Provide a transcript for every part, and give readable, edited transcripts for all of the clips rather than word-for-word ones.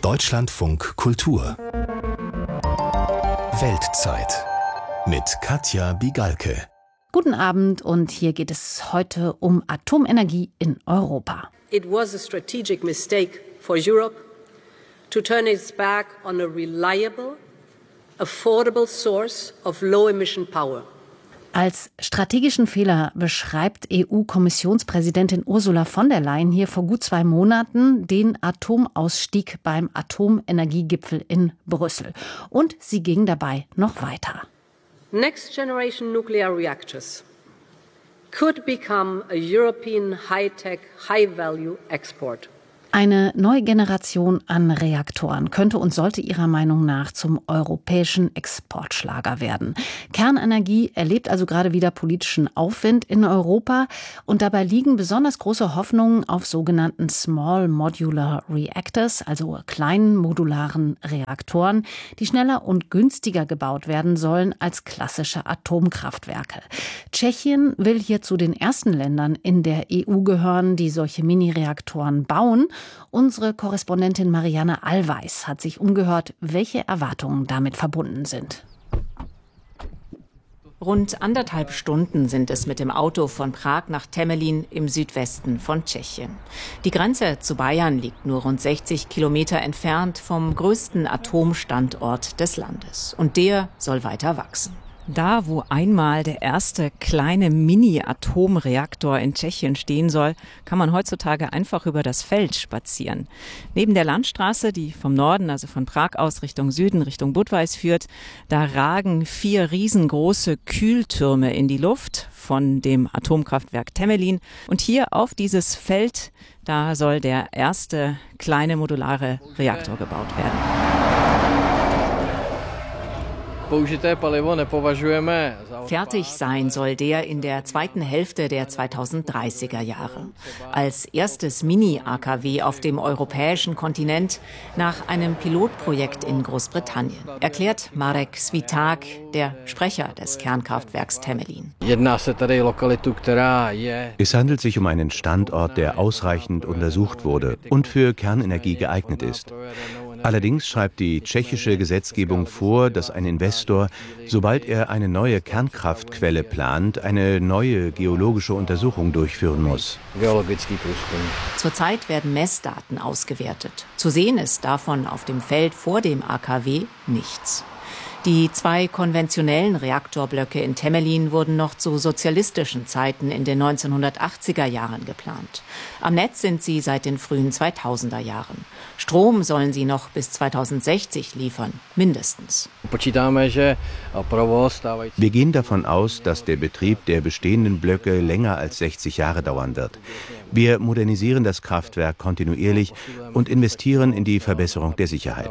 Deutschlandfunk Kultur Weltzeit mit Katja Bigalke. Guten Abend und hier geht es heute um Atomenergie in Europa. It was a strategic mistake for Europe to turn its back on a reliable, affordable source of low-emission power. Als strategischen Fehler beschreibt EU-Kommissionspräsidentin Ursula von der Leyen hier vor gut 2 Monaten den Atomausstieg beim Atomenergiegipfel in Brüssel. Und sie ging dabei noch weiter. Next generation nuclear reactors could become a European high-tech, high-value export. Eine neue Generation an Reaktoren könnte und sollte ihrer Meinung nach zum europäischen Exportschlager werden. Kernenergie erlebt also gerade wieder politischen Aufwind in Europa und dabei liegen besonders große Hoffnungen auf sogenannten Small Modular Reactors, also kleinen modularen Reaktoren, die schneller und günstiger gebaut werden sollen als klassische Atomkraftwerke. Tschechien will hier zu den ersten Ländern in der EU gehören, die solche Mini-Reaktoren bauen. Unsere Korrespondentin Marianne Allweis hat sich umgehört, welche Erwartungen damit verbunden sind. Rund 1,5 Stunden sind es mit dem Auto von Prag nach Temelín im Südwesten von Tschechien. Die Grenze zu Bayern liegt nur rund 60 Kilometer entfernt vom größten Atomstandort des Landes. Und der soll weiter wachsen. Da, wo einmal der erste kleine Mini-Atomreaktor in Tschechien stehen soll, kann man heutzutage einfach über das Feld spazieren. Neben der Landstraße, die vom Norden, also von Prag aus Richtung Süden, Richtung Budweis führt, da ragen 4 riesengroße Kühltürme in die Luft von dem Atomkraftwerk Temelín. Und hier auf dieses Feld, da soll der erste kleine modulare Reaktor gebaut werden. Fertig sein soll der in der zweiten Hälfte der 2030er Jahre. Als erstes Mini-AKW auf dem europäischen Kontinent nach einem Pilotprojekt in Großbritannien, erklärt Marek Sviták, der Sprecher des Kernkraftwerks Temelín. Es handelt sich um einen Standort, der ausreichend untersucht wurde und für Kernenergie geeignet ist. Allerdings schreibt die tschechische Gesetzgebung vor, dass ein Investor, sobald er eine neue Kernkraftquelle plant, eine neue geologische Untersuchung durchführen muss. Zurzeit werden Messdaten ausgewertet. Zu sehen ist davon auf dem Feld vor dem AKW nichts. Die 2 konventionellen Reaktorblöcke in Temelín wurden noch zu sozialistischen Zeiten in den 1980er Jahren geplant. Am Netz sind sie seit den frühen 2000er Jahren. Strom sollen sie noch bis 2060 liefern, mindestens. Wir gehen davon aus, dass der Betrieb der bestehenden Blöcke länger als 60 Jahre dauern wird. Wir modernisieren das Kraftwerk kontinuierlich und investieren in die Verbesserung der Sicherheit.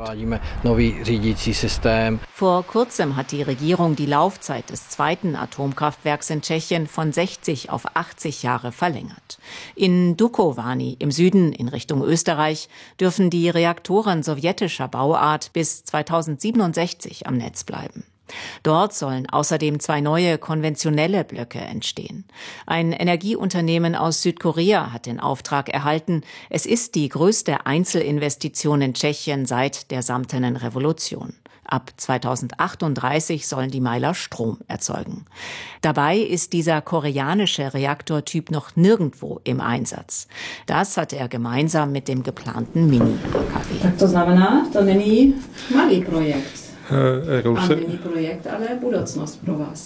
Vor kurzem hat die Regierung die Laufzeit des zweiten Atomkraftwerks in Tschechien von 60 auf 80 Jahre verlängert. In Dukovany im Süden in Richtung Österreich dürfen die Reaktoren sowjetischer Bauart bis 2067 am Netz bleiben. Dort sollen außerdem 2 neue konventionelle Blöcke entstehen. Ein Energieunternehmen aus Südkorea hat den Auftrag erhalten. Es ist die größte Einzelinvestition in Tschechien seit der Samtenen Revolution. Ab 2038 sollen die Meiler Strom erzeugen. Dabei ist dieser koreanische Reaktortyp noch nirgendwo im Einsatz. Das hat er gemeinsam mit dem geplanten Mini-AKW. Tak to znamená, to není malý projekt. Není projekt, ale budoucnost pro vás.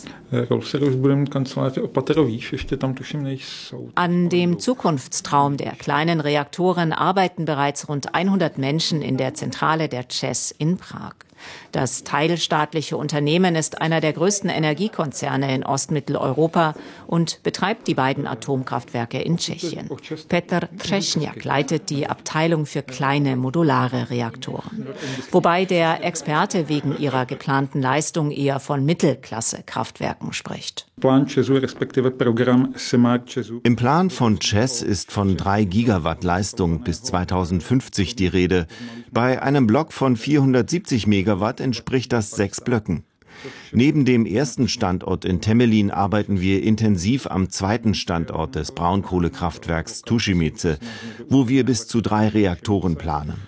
An dem Zukunftstraum der kleinen Reaktoren arbeiten bereits rund 100 Menschen in der Zentrale der ČEZ in Prag. Das teilstaatliche Unternehmen ist einer der größten Energiekonzerne in Ostmitteleuropa und betreibt die beiden Atomkraftwerke in Tschechien. Petr Třešňák leitet die Abteilung für kleine modulare Reaktoren. Wobei der Experte wegen ihrer geplanten Leistung eher von Mittelklasse-Kraftwerken spricht. Im Plan von ČEZ ist von 3 Gigawatt Leistung bis 2050 die Rede. Bei einem Block von 470 Megawatt entspricht das 6 Blöcken. Neben dem ersten Standort in Temelín arbeiten wir intensiv am zweiten Standort des Braunkohlekraftwerks Tuschimice, wo wir bis zu 3 Reaktoren planen.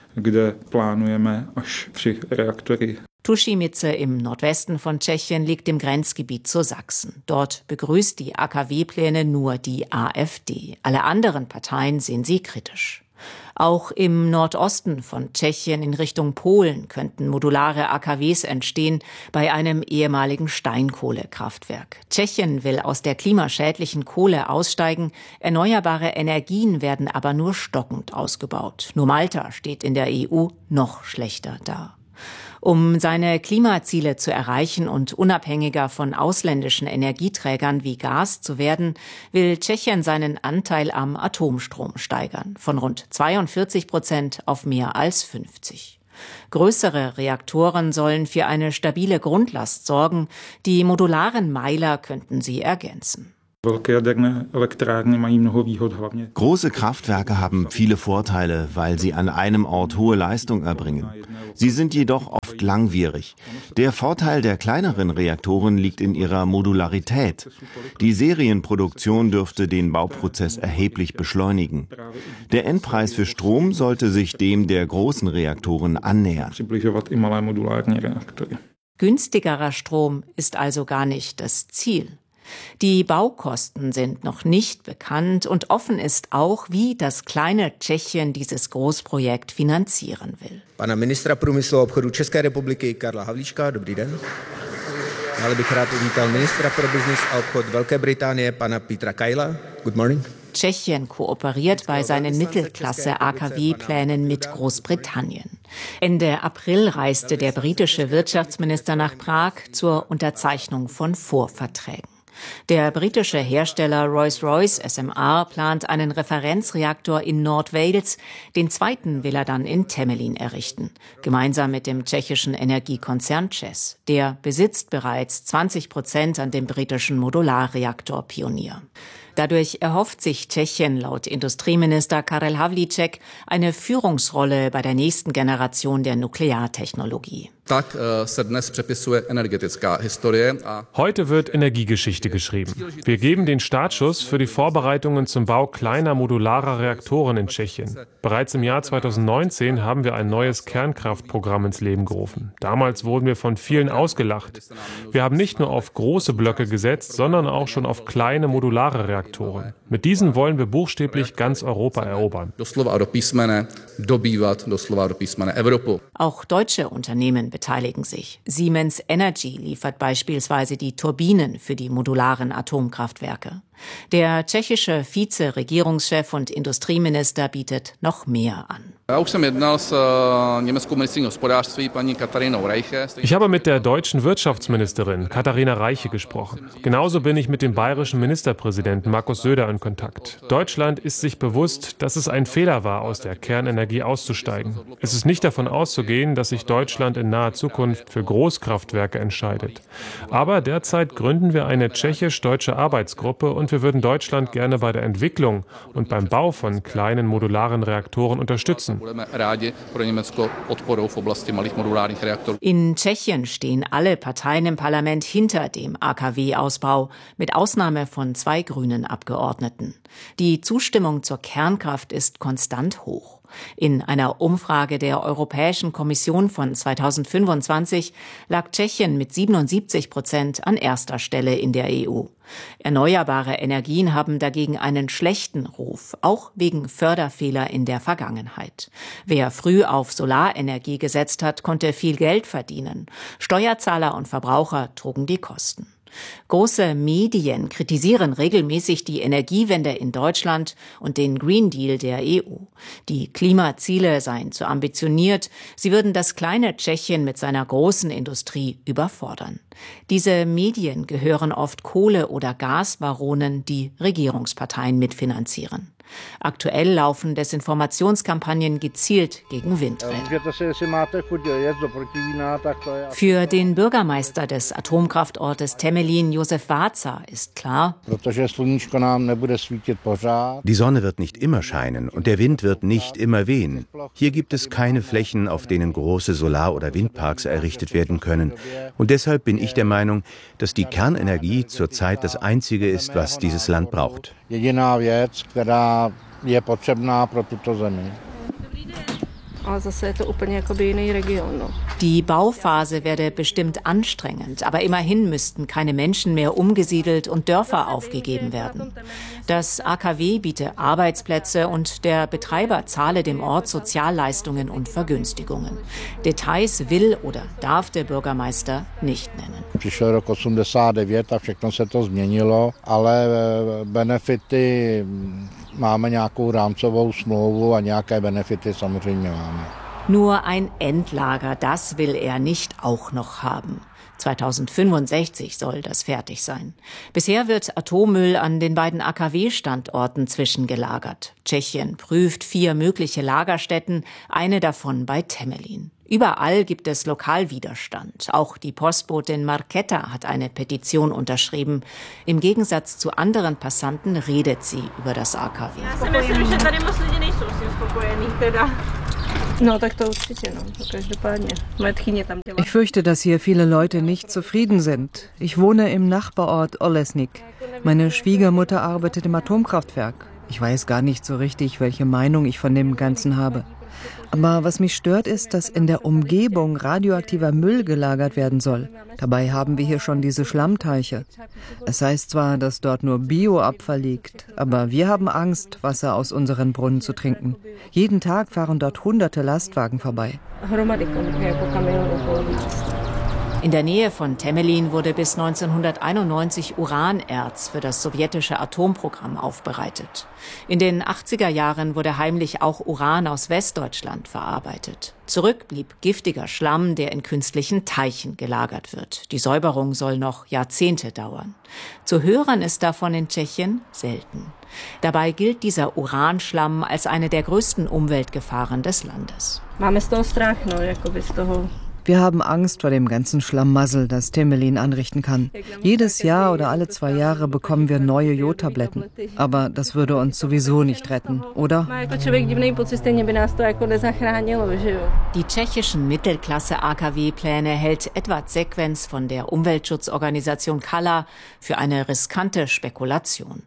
Tuschimice im Nordwesten von Tschechien liegt im Grenzgebiet zu Sachsen. Dort begrüßt die AKW-Pläne nur die AfD. Alle anderen Parteien sehen sie kritisch. Auch im Nordosten von Tschechien in Richtung Polen könnten modulare AKWs entstehen bei einem ehemaligen Steinkohlekraftwerk. Tschechien will aus der klimaschädlichen Kohle aussteigen, erneuerbare Energien werden aber nur stockend ausgebaut. Nur Malta steht in der EU noch schlechter da. Um seine Klimaziele zu erreichen und unabhängiger von ausländischen Energieträgern wie Gas zu werden, will Tschechien seinen Anteil am Atomstrom steigern, von rund 42% auf mehr als 50%. Größere Reaktoren sollen für eine stabile Grundlast sorgen, die modularen Meiler könnten sie ergänzen. Große Kraftwerke haben viele Vorteile, weil sie an einem Ort hohe Leistung erbringen. Sie sind jedoch oft langwierig. Der Vorteil der kleineren Reaktoren liegt in ihrer Modularität. Die Serienproduktion dürfte den Bauprozess erheblich beschleunigen. Der Endpreis für Strom sollte sich dem der großen Reaktoren annähern. Günstigerer Strom ist also gar nicht das Ziel. Die Baukosten sind noch nicht bekannt und offen ist auch, wie das kleine Tschechien dieses Großprojekt finanzieren will. Pana ministra průmyslu a obchodu České republiky Karla Havlíčka, dobrý den. Dále bych rád uvítal ministra pro biznis a obchod Velké Británie, pana Petra Kajla. Good morning. Tschechien kooperiert bei seinen Mittelklasse-AKW-Plänen mit Großbritannien. Ende April reiste der britische Wirtschaftsminister nach Prag zur Unterzeichnung von Vorverträgen. Der britische Hersteller Rolls-Royce SMR plant einen Referenzreaktor in Nordwales. Den zweiten will er dann in Temelín errichten, gemeinsam mit dem tschechischen Energiekonzern ČEZ. Der besitzt bereits 20% an dem britischen Modularreaktor Pionier. Dadurch erhofft sich Tschechien laut Industrieminister Karel Havlíček eine Führungsrolle bei der nächsten Generation der Nukleartechnologie. Heute wird Energiegeschichte geschrieben. Wir geben den Startschuss für die Vorbereitungen zum Bau kleiner modularer Reaktoren in Tschechien. Bereits im Jahr 2019 haben wir ein neues Kernkraftprogramm ins Leben gerufen. Damals wurden wir von vielen ausgelacht. Wir haben nicht nur auf große Blöcke gesetzt, sondern auch schon auf kleine modulare Reaktoren. Mit diesen wollen wir buchstäblich ganz Europa erobern. Auch deutsche Unternehmen beteiligen sich. Siemens Energy liefert beispielsweise die Turbinen für die modularen Atomkraftwerke. Der tschechische Vize-Regierungschef und Industrieminister bietet noch mehr an. Ich habe mit der deutschen Wirtschaftsministerin Katharina Reiche gesprochen. Genauso bin ich mit dem bayerischen Ministerpräsidenten Markus Söder in Kontakt. Deutschland ist sich bewusst, dass es ein Fehler war, aus der Kernenergie auszusteigen. Es ist nicht davon auszugehen, dass sich Deutschland in naher Zukunft für Großkraftwerke entscheidet. Aber derzeit gründen wir eine tschechisch-deutsche Arbeitsgruppe und wir würden Deutschland gerne bei der Entwicklung und beim Bau von kleinen modularen Reaktoren unterstützen. In Tschechien stehen alle Parteien im Parlament hinter dem AKW-Ausbau, mit Ausnahme von 2 grünen Abgeordneten. Die Zustimmung zur Kernkraft ist konstant hoch. In einer Umfrage der Europäischen Kommission von 2025 lag Tschechien mit 77% an erster Stelle in der EU. Erneuerbare Energien haben dagegen einen schlechten Ruf, auch wegen Förderfehler in der Vergangenheit. Wer früh auf Solarenergie gesetzt hat, konnte viel Geld verdienen. Steuerzahler und Verbraucher trugen die Kosten. Große Medien kritisieren regelmäßig die Energiewende in Deutschland und den Green Deal der EU. Die Klimaziele seien zu ambitioniert, sie würden das kleine Tschechien mit seiner großen Industrie überfordern. Diese Medien gehören oft Kohle- oder Gasbaronen, die Regierungsparteien mitfinanzieren. Aktuell laufen Desinformationskampagnen gezielt gegen Windräder. Für den Bürgermeister des Atomkraftortes Temelín, Josef Váca, ist klar: Die Sonne wird nicht immer scheinen und der Wind wird nicht immer wehen. Hier gibt es keine Flächen, auf denen große Solar- oder Windparks errichtet werden können. Und deshalb bin ich der Meinung, dass die Kernenergie zurzeit das Einzige ist, was dieses Land braucht. Die Bauphase werde bestimmt anstrengend, aber immerhin müssten keine Menschen mehr umgesiedelt und Dörfer aufgegeben werden. Das AKW biete Arbeitsplätze und der Betreiber zahle dem Ort Sozialleistungen und Vergünstigungen. Details will oder darf der Bürgermeister nicht nennen. Přišel rok 89 a všechno se to změnilo, ale benefity máme nějakou rámcovou smlouvu a nějaké benefity samozřejmě máme. Nur ein Endlager, das will er nicht auch noch haben. 2065 soll das fertig sein. Bisher wird Atommüll an den beiden AKW-Standorten zwischengelagert. Tschechien prüft 4 mögliche Lagerstätten, eine davon bei Temelín. Überall gibt es Lokalwiderstand. Auch die Postbotin Markéta hat eine Petition unterschrieben. Im Gegensatz zu anderen Passanten redet sie über das AKW. Ich fürchte, dass hier viele Leute nicht zufrieden sind. Ich wohne im Nachbarort Olesnik. Meine Schwiegermutter arbeitet im Atomkraftwerk. Ich weiß gar nicht so richtig, welche Meinung ich von dem Ganzen habe. Aber was mich stört, ist, dass in der Umgebung radioaktiver Müll gelagert werden soll. Dabei haben wir hier schon diese Schlammteiche. Es heißt zwar, dass dort nur Bioabfall liegt, aber wir haben Angst, Wasser aus unseren Brunnen zu trinken. Jeden Tag fahren dort hunderte Lastwagen vorbei. In der Nähe von Temelín wurde bis 1991 Uranerz für das sowjetische Atomprogramm aufbereitet. In den 80er Jahren wurde heimlich auch Uran aus Westdeutschland verarbeitet. Zurück blieb giftiger Schlamm, der in künstlichen Teichen gelagert wird. Die Säuberung soll noch Jahrzehnte dauern. Zu hören ist davon in Tschechien selten. Dabei gilt dieser Uranschlamm als eine der größten Umweltgefahren des Landes. Wir haben Angst vor dem ganzen Schlamassel, das Temelín anrichten kann. Jedes Jahr oder alle 2 Jahre bekommen wir neue Jodtabletten. Aber das würde uns sowieso nicht retten, oder? Die tschechischen Mittelklasse-AKW-Pläne hält Edvard Sequenz von der Umweltschutzorganisation Kala für eine riskante Spekulation.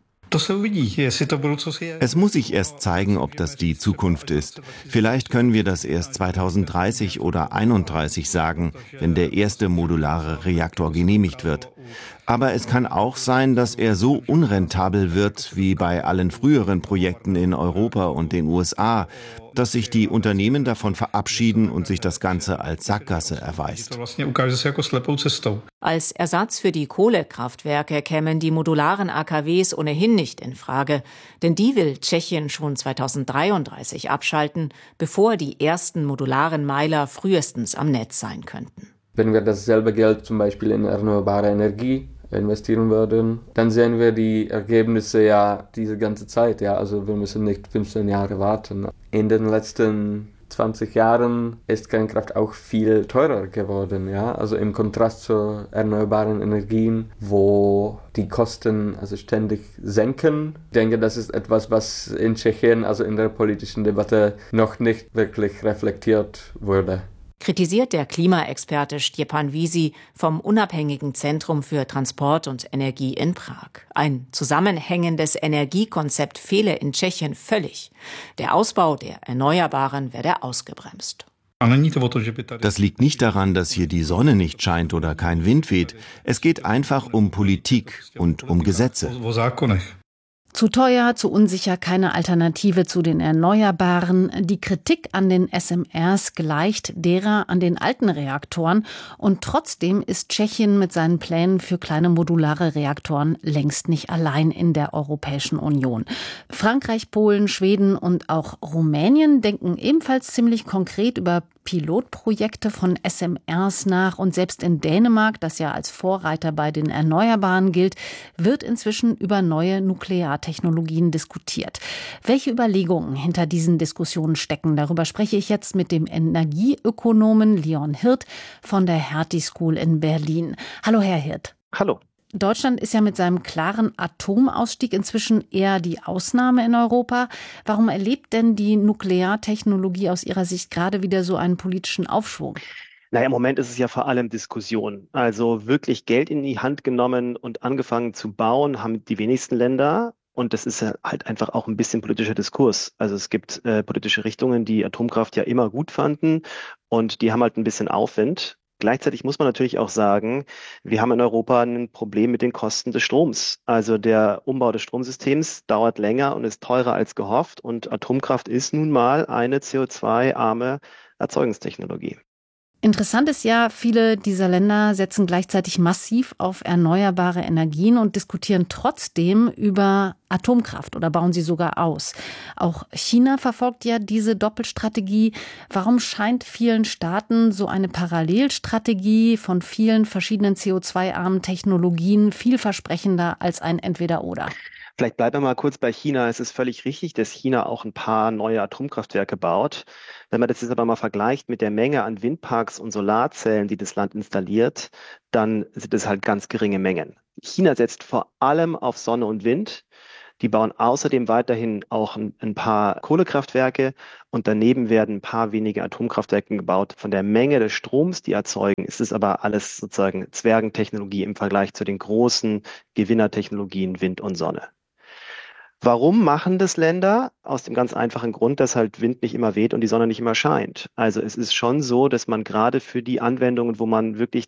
Es muss sich erst zeigen, ob das die Zukunft ist. Vielleicht können wir das erst 2030 oder 2031 sagen, wenn der erste modulare Reaktor genehmigt wird. Aber es kann auch sein, dass er so unrentabel wird wie bei allen früheren Projekten in Europa und den USA, dass sich die Unternehmen davon verabschieden und sich das Ganze als Sackgasse erweist. Als Ersatz für die Kohlekraftwerke kämen die modularen AKWs ohnehin nicht in Frage, denn die will Tschechien schon 2033 abschalten, bevor die ersten modularen Meiler frühestens am Netz sein könnten. Wenn wir dasselbe Geld zum Beispiel in erneuerbare Energie investieren würden, dann sehen wir die Ergebnisse ja diese ganze Zeit. Ja, also wir müssen nicht 15 Jahre warten. In den letzten 20 Jahren ist Kernkraft auch viel teurer geworden. Ja, also im Kontrast zu erneuerbaren Energien, wo die Kosten also ständig senken. Ich denke, das ist etwas, was in Tschechien, also in der politischen Debatte, noch nicht wirklich reflektiert wurde. Kritisiert der Klimaexperte Stjepan Wiesi vom Unabhängigen Zentrum für Transport und Energie in Prag. Ein zusammenhängendes Energiekonzept fehle in Tschechien völlig. Der Ausbau der Erneuerbaren werde ausgebremst. Das liegt nicht daran, dass hier die Sonne nicht scheint oder kein Wind weht. Es geht einfach um Politik und um Gesetze. Zu teuer, zu unsicher, keine Alternative zu den Erneuerbaren. Die Kritik an den SMRs gleicht derer an den alten Reaktoren. Und trotzdem ist Tschechien mit seinen Plänen für kleine modulare Reaktoren längst nicht allein in der Europäischen Union. Frankreich, Polen, Schweden und auch Rumänien denken ebenfalls ziemlich konkret über Pilotprojekte von SMRs nach und selbst in Dänemark, das ja als Vorreiter bei den Erneuerbaren gilt, wird inzwischen über neue Nukleartechnologien diskutiert. Welche Überlegungen hinter diesen Diskussionen stecken, darüber spreche ich jetzt mit dem Energieökonomen Leon Hirt von der Hertie School in Berlin. Hallo, Herr Hirt. Hallo. Deutschland ist ja mit seinem klaren Atomausstieg inzwischen eher die Ausnahme in Europa. Warum erlebt denn die Nukleartechnologie aus Ihrer Sicht gerade wieder so einen politischen Aufschwung? Naja, im Moment ist es ja vor allem Diskussion. Also wirklich Geld in die Hand genommen und angefangen zu bauen, haben die wenigsten Länder. Und das ist ja halt einfach auch ein bisschen politischer Diskurs. Also es gibt politische Richtungen, die Atomkraft ja immer gut fanden und die haben halt ein bisschen Aufwind. Gleichzeitig muss man natürlich auch sagen, wir haben in Europa ein Problem mit den Kosten des Stroms. Also der Umbau des Stromsystems dauert länger und ist teurer als gehofft. Und Atomkraft ist nun mal eine CO2-arme Erzeugungstechnologie. Interessant ist ja, viele dieser Länder setzen gleichzeitig massiv auf erneuerbare Energien und diskutieren trotzdem über Atomkraft oder bauen sie sogar aus. Auch China verfolgt ja diese Doppelstrategie. Warum scheint vielen Staaten so eine Parallelstrategie von vielen verschiedenen CO2-armen Technologien vielversprechender als ein Entweder-Oder? Vielleicht bleiben wir mal kurz bei China. Es ist völlig richtig, dass China auch ein paar neue Atomkraftwerke baut. Wenn man das jetzt aber mal vergleicht mit der Menge an Windparks und Solarzellen, die das Land installiert, dann sind es halt ganz geringe Mengen. China setzt vor allem auf Sonne und Wind. Die bauen außerdem weiterhin auch ein paar Kohlekraftwerke und daneben werden ein paar wenige Atomkraftwerke gebaut. Von der Menge des Stroms, die erzeugen, ist es aber alles sozusagen Zwergentechnologie im Vergleich zu den großen Gewinnertechnologien Wind und Sonne. Warum machen das Länder? Aus dem ganz einfachen Grund, dass halt Wind nicht immer weht und die Sonne nicht immer scheint. Also es ist schon so, dass man gerade für die Anwendungen, wo man wirklich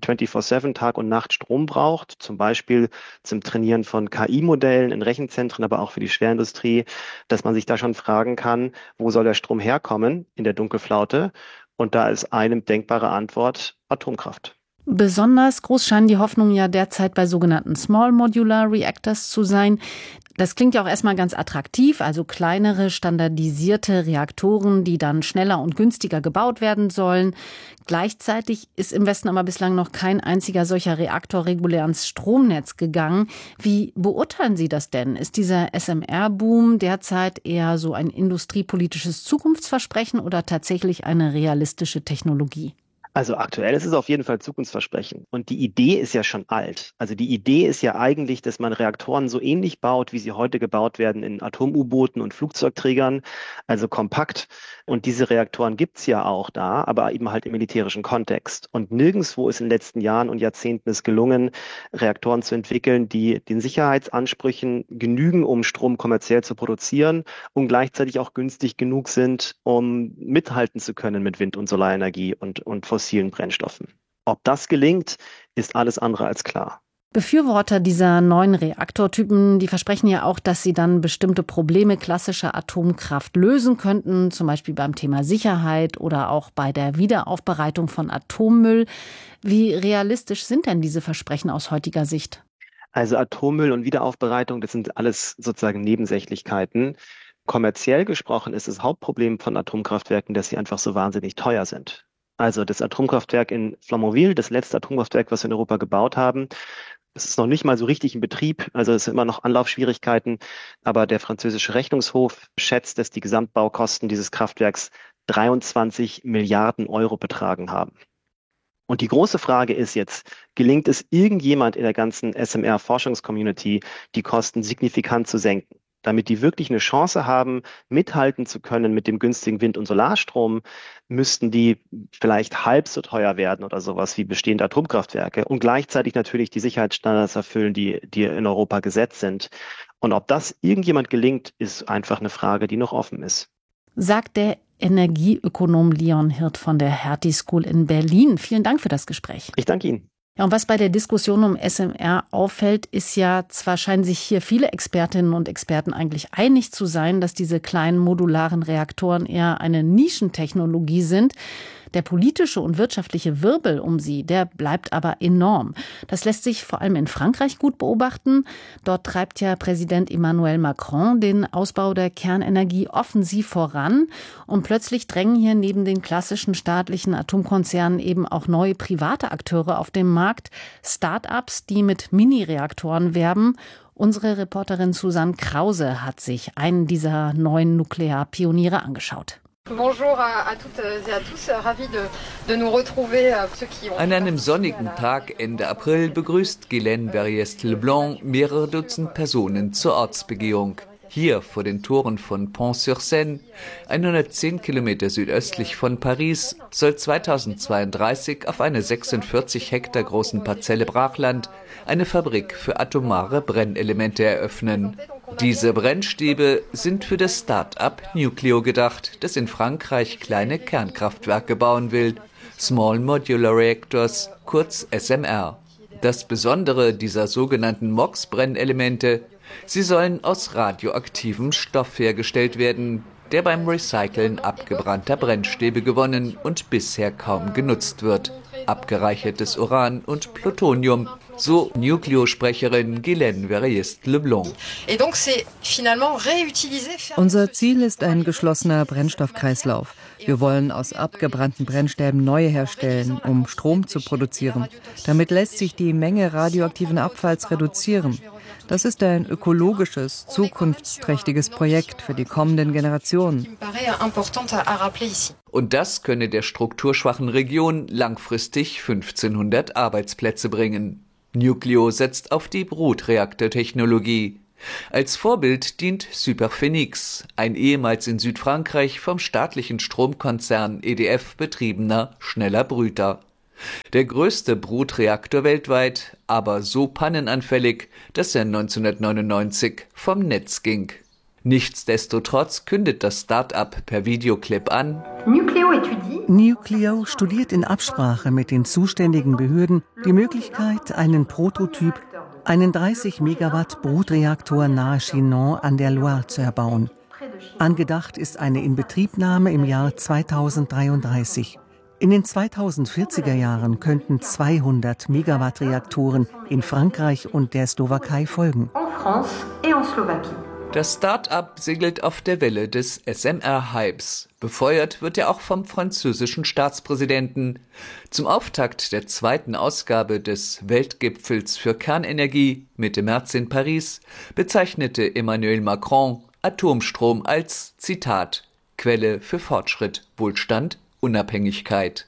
24/7 Tag und Nacht Strom braucht, zum Beispiel zum Trainieren von KI-Modellen in Rechenzentren, aber auch für die Schwerindustrie, dass man sich da schon fragen kann, wo soll der Strom herkommen in der Dunkelflaute? Und da ist eine denkbare Antwort Atomkraft. Besonders groß scheinen die Hoffnungen ja derzeit bei sogenannten Small Modular Reactors zu sein. Das klingt ja auch erstmal ganz attraktiv, also kleinere, standardisierte Reaktoren, die dann schneller und günstiger gebaut werden sollen. Gleichzeitig ist im Westen aber bislang noch kein einziger solcher Reaktor regulär ans Stromnetz gegangen. Wie beurteilen Sie das denn? Ist dieser SMR-Boom derzeit eher so ein industriepolitisches Zukunftsversprechen oder tatsächlich eine realistische Technologie? Also aktuell ist es auf jeden Fall Zukunftsversprechen. Und die Idee ist ja schon alt. Also die Idee ist ja eigentlich, dass man Reaktoren so ähnlich baut, wie sie heute gebaut werden in Atom-U-Booten und Flugzeugträgern, also kompakt. Und diese Reaktoren gibt's ja auch da, aber eben halt im militärischen Kontext. Und nirgendwo ist in den letzten Jahren und Jahrzehnten es gelungen, Reaktoren zu entwickeln, die den Sicherheitsansprüchen genügen, um Strom kommerziell zu produzieren und gleichzeitig auch günstig genug sind, um mithalten zu können mit Wind- und Solarenergie und fossilen Brennstoffen. Ob das gelingt, ist alles andere als klar. Befürworter dieser neuen Reaktortypen, die versprechen ja auch, dass sie dann bestimmte Probleme klassischer Atomkraft lösen könnten, zum Beispiel beim Thema Sicherheit oder auch bei der Wiederaufbereitung von Atommüll. Wie realistisch sind denn diese Versprechen aus heutiger Sicht? Also Atommüll und Wiederaufbereitung, das sind alles sozusagen Nebensächlichkeiten. Kommerziell gesprochen ist das Hauptproblem von Atomkraftwerken, dass sie einfach so wahnsinnig teuer sind. Also das Atomkraftwerk in Flamanville, das letzte Atomkraftwerk, was wir in Europa gebaut haben, das ist noch nicht mal so richtig in Betrieb, also es sind immer noch Anlaufschwierigkeiten, aber der französische Rechnungshof schätzt, dass die Gesamtbaukosten dieses Kraftwerks 23 Milliarden Euro betragen haben. Und die große Frage ist jetzt, gelingt es irgendjemand in der ganzen SMR-Forschungscommunity, die Kosten signifikant zu senken? Damit die wirklich eine Chance haben, mithalten zu können mit dem günstigen Wind- und Solarstrom, müssten die vielleicht halb so teuer werden oder sowas wie bestehende Atomkraftwerke und gleichzeitig natürlich die Sicherheitsstandards erfüllen, die in Europa gesetzt sind. Und ob das irgendjemand gelingt, ist einfach eine Frage, die noch offen ist. Sagt der Energieökonom Leon Hirt von der Hertie School in Berlin. Vielen Dank für das Gespräch. Ich danke Ihnen. Ja, und was bei der Diskussion um SMR auffällt, ist ja, zwar scheinen sich hier viele Expertinnen und Experten eigentlich einig zu sein, dass diese kleinen modularen Reaktoren eher eine Nischentechnologie sind. Der politische und wirtschaftliche Wirbel um sie, der bleibt aber enorm. Das lässt sich vor allem in Frankreich gut beobachten. Dort treibt ja Präsident Emmanuel Macron den Ausbau der Kernenergie offensiv voran. Und plötzlich drängen hier neben den klassischen staatlichen Atomkonzernen eben auch neue private Akteure auf den Markt. Start-ups, die mit Mini-Reaktoren werben. Unsere Reporterin Susanne Krause hat sich einen dieser neuen Nuklearpioniere angeschaut. An einem sonnigen Tag Ende April begrüßt Guylaine Verriest-Leblanc mehrere Dutzend Personen zur Ortsbegehung. Hier vor den Toren von Pont-sur-Seine, 110 Kilometer südöstlich von Paris, soll 2032 auf einer 46 Hektar großen Parzelle Brachland eine Fabrik für atomare Brennelemente eröffnen. Diese Brennstäbe sind für das Start-up Nucleo gedacht, das in Frankreich kleine Kernkraftwerke bauen will, Small Modular Reactors, kurz SMR. Das Besondere dieser sogenannten MOX-Brennelemente: Sie sollen aus radioaktivem Stoff hergestellt werden, der beim Recyceln abgebrannter Brennstäbe gewonnen und bisher kaum genutzt wird. Abgereichertes Uran und Plutonium, so Nucleo-Sprecherin Guylaine Verriest-Leblanc. Unser Ziel ist ein geschlossener Brennstoffkreislauf. Wir wollen aus abgebrannten Brennstäben neue herstellen, um Strom zu produzieren. Damit lässt sich die Menge radioaktiven Abfalls reduzieren. Das ist ein ökologisches, zukunftsträchtiges Projekt für die kommenden Generationen. Und das könne der strukturschwachen Region langfristig 1500 Arbeitsplätze bringen. Nucleo setzt auf die Brutreaktortechnologie. Als Vorbild dient Superphénix, ein ehemals in Südfrankreich vom staatlichen Stromkonzern EDF betriebener schneller Brüter. Der größte Brutreaktor weltweit, aber so pannenanfällig, dass er 1999 vom Netz ging. Nichtsdestotrotz kündet das Start-up per Videoclip an: Nucleo studiert in Absprache mit den zuständigen Behörden die Möglichkeit, einen Prototyp, einen 30 Megawatt Brutreaktor nahe Chinon an der Loire zu erbauen. Angedacht ist eine Inbetriebnahme im Jahr 2033. In den 2040er Jahren könnten 200 Megawatt-Reaktoren in Frankreich und der Slowakei folgen. Das Start-up segelt auf der Welle des SMR-Hypes. Befeuert wird er auch vom französischen Staatspräsidenten. Zum Auftakt der zweiten Ausgabe des Weltgipfels für Kernenergie Mitte März in Paris bezeichnete Emmanuel Macron Atomstrom als, Zitat, Quelle für Fortschritt, Wohlstand, Unabhängigkeit.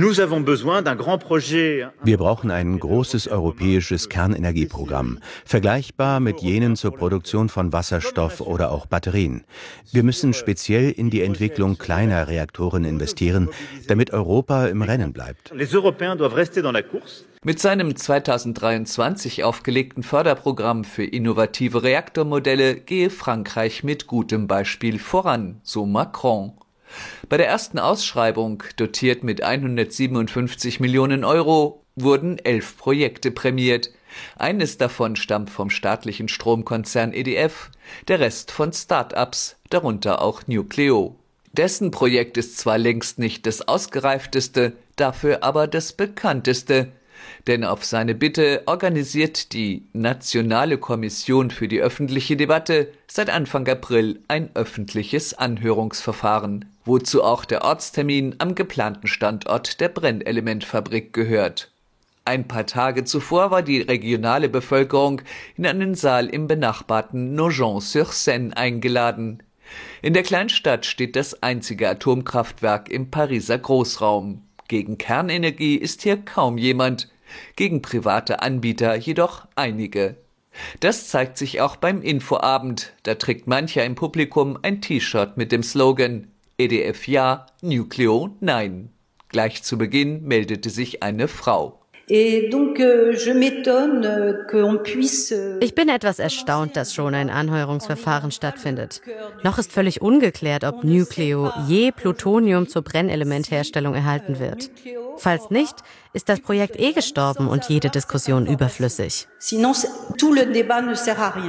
Wir brauchen ein großes europäisches Kernenergieprogramm, vergleichbar mit jenen zur Produktion von Wasserstoff oder auch Batterien. Wir müssen speziell in die Entwicklung kleiner Reaktoren investieren, damit Europa im Rennen bleibt. Mit seinem 2023 aufgelegten Förderprogramm für innovative Reaktormodelle gehe Frankreich mit gutem Beispiel voran, so Macron. Bei der ersten Ausschreibung, dotiert mit 157 Millionen Euro, wurden 11 Projekte prämiert. Eines davon stammt vom staatlichen Stromkonzern EDF, der Rest von Start-ups, darunter auch Nucleo. Dessen Projekt ist zwar längst nicht das ausgereifteste, dafür aber das bekannteste. Denn auf seine Bitte organisiert die Nationale Kommission für die öffentliche Debatte seit Anfang April ein öffentliches Anhörungsverfahren, wozu auch der Ortstermin am geplanten Standort der Brennelementfabrik gehört. Ein paar Tage zuvor war die regionale Bevölkerung in einen Saal im benachbarten Nogent-sur-Seine eingeladen. In der Kleinstadt steht das einzige Atomkraftwerk im Pariser Großraum. Gegen Kernenergie ist hier kaum jemand, gegen private Anbieter jedoch einige. Das zeigt sich auch beim Infoabend, da trägt mancher im Publikum ein T-Shirt mit dem Slogan EDF ja, Nucleo nein. Gleich zu Beginn meldete sich eine Frau. Ich bin etwas erstaunt, dass schon ein Anhörungsverfahren stattfindet. Noch ist völlig ungeklärt, ob Nucleo je Plutonium zur Brennelementherstellung erhalten wird. Falls nicht, ist das Projekt gestorben und jede Diskussion überflüssig.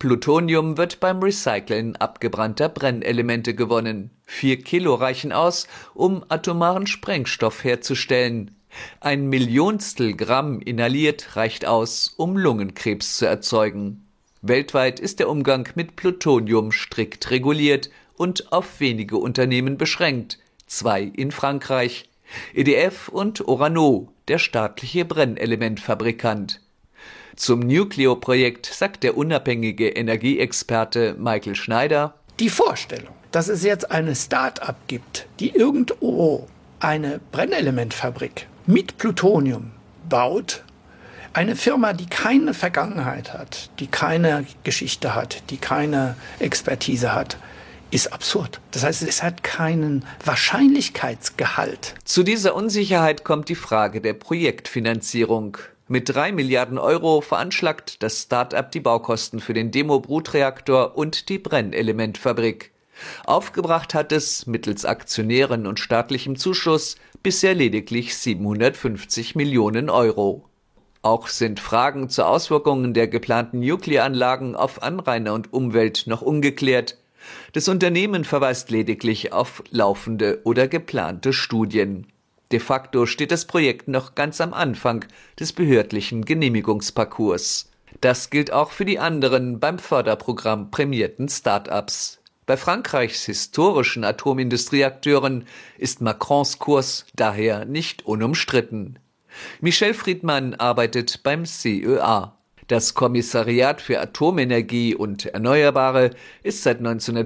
Plutonium wird beim Recyceln abgebrannter Brennelemente gewonnen. 4 Kilo reichen aus, um atomaren Sprengstoff herzustellen. 1 Millionstel Gramm inhaliert reicht aus, um Lungenkrebs zu erzeugen. Weltweit ist der Umgang mit Plutonium strikt reguliert und auf wenige Unternehmen beschränkt. 2 in Frankreich. EDF und Orano, der staatliche Brennelementfabrikant. Zum Nucleo-Projekt sagt der unabhängige Energieexperte Michael Schneider: Die Vorstellung, dass es jetzt eine Start-up gibt, die irgendwo eine Brennelementfabrik mit Plutonium baut, eine Firma, die keine Vergangenheit hat, die keine Geschichte hat, die keine Expertise hat, ist absurd. Das heißt, es hat keinen Wahrscheinlichkeitsgehalt. Zu dieser Unsicherheit kommt die Frage der Projektfinanzierung. Mit 3 Milliarden Euro veranschlagt das Start-up die Baukosten für den Demo-Brutreaktor und die Brennelementfabrik. Aufgebracht hat es mittels Aktionären und staatlichem Zuschuss bisher lediglich 750 Millionen Euro. Auch sind Fragen zu Auswirkungen der geplanten Nuklearanlagen auf Anrainer und Umwelt noch ungeklärt. Das Unternehmen verweist lediglich auf laufende oder geplante Studien. De facto steht das Projekt noch ganz am Anfang des behördlichen Genehmigungsparcours. Das gilt auch für die anderen beim Förderprogramm prämierten Start-ups. Bei Frankreichs historischen Atomindustrieakteuren ist Macrons Kurs daher nicht unumstritten. Michel Friedmann arbeitet beim CEA. Das Kommissariat für Atomenergie und Erneuerbare ist seit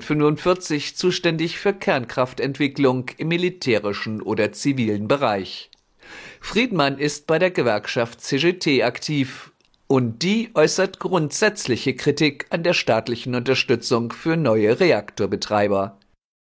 1945 zuständig für Kernkraftentwicklung im militärischen oder zivilen Bereich. Friedmann ist bei der Gewerkschaft CGT aktiv und die äußert grundsätzliche Kritik an der staatlichen Unterstützung für neue Reaktorbetreiber.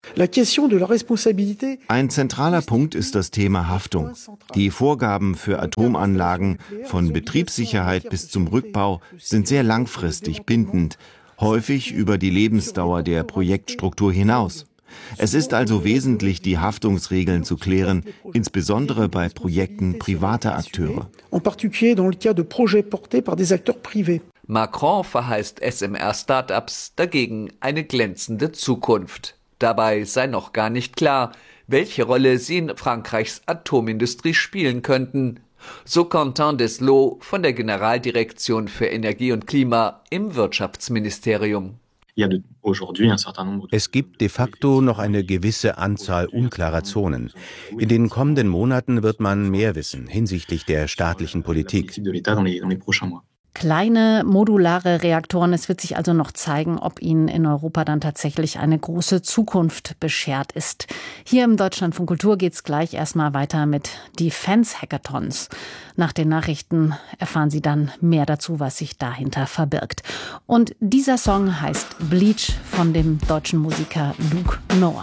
Ein zentraler Punkt ist das Thema Haftung. Die Vorgaben für Atomanlagen von Betriebssicherheit bis zum Rückbau sind sehr langfristig bindend, häufig über die Lebensdauer der Projektstruktur hinaus. Es ist also wesentlich, die Haftungsregeln zu klären, insbesondere bei Projekten privater Akteure. Macron verheißt SMR-Startups dagegen eine glänzende Zukunft. Dabei sei noch gar nicht klar, welche Rolle sie in Frankreichs Atomindustrie spielen könnten. So Quentin Deslot von der Generaldirektion für Energie und Klima im Wirtschaftsministerium. Es gibt de facto noch eine gewisse Anzahl unklarer Zonen. In den kommenden Monaten wird man mehr wissen hinsichtlich der staatlichen Politik. Kleine modulare Reaktoren. Es wird sich also noch zeigen, ob ihnen in Europa dann tatsächlich eine große Zukunft beschert ist. Hier im Deutschlandfunk Kultur geht es gleich erstmal weiter mit Defense-Hackathons. Nach den Nachrichten erfahren Sie dann mehr dazu, was sich dahinter verbirgt. Und dieser Song heißt Bleach von dem deutschen Musiker Luke Noah.